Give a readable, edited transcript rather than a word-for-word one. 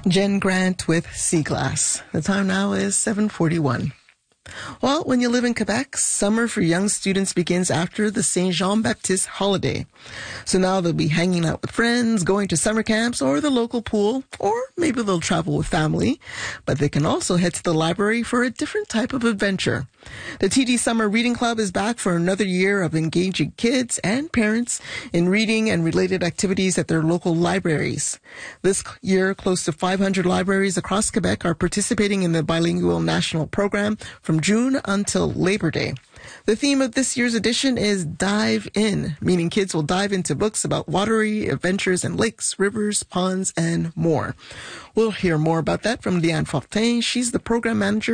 Jen Grant with Sea Glass. The time now is 7:41. Well, when you live in Quebec, summer for young students begins after the Saint Jean-Baptiste holiday. So now they'll be hanging out with friends, going to summer camps or the local pool, or maybe they'll travel with family. But they can also head to the library for a different type of adventure. The TD Summer Reading Club is back for another year of engaging kids and parents in reading and related activities at their local libraries. This year, close to 500 libraries across Quebec are participating in the bilingual national program from June until Labor Day. The theme of this year's edition is Dive In, meaning kids will dive into books about watery adventures in lakes, rivers, ponds, and more. We'll hear more about that from Leanne Fortin. She's the program manager